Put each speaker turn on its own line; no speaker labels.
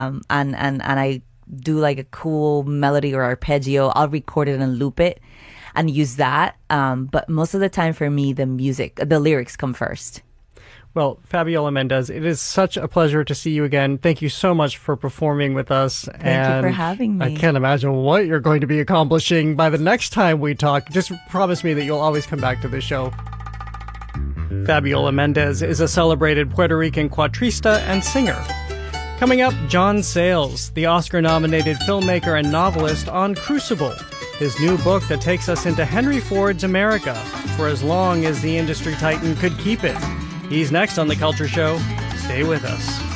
and I do like a cool melody or arpeggio, I'll record it and loop it and use that. But most of the time for me, the lyrics come first.
Well, Fabiola Mendez, it is such a pleasure to see you again. Thank you so much for performing with us.
Thank you for having me.
I can't imagine what you're going to be accomplishing by the next time we talk. Just promise me that you'll always come back to the show. Fabiola Mendez is a celebrated Puerto Rican cuatrista and singer. Coming up, John Sayles, the Oscar-nominated filmmaker and novelist on Crucible, his new book that takes us into Henry Ford's America for as long as the industry titan could keep it. He's next on The Culture Show. Stay with us.